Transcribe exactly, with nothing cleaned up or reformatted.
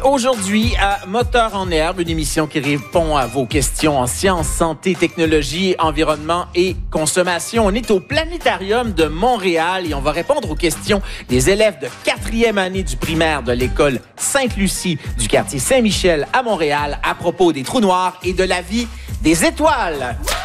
aujourd'hui à Moteur en herbe, une émission qui répond à vos questions en sciences, santé, technologie, environnement et consommation. On est au Planétarium de Montréal et on va répondre aux questions des élèves de quatrième année du primaire de l'école Sainte-Lucie du quartier Saint-Michel à Montréal à propos des trous noirs et de la vie des étoiles.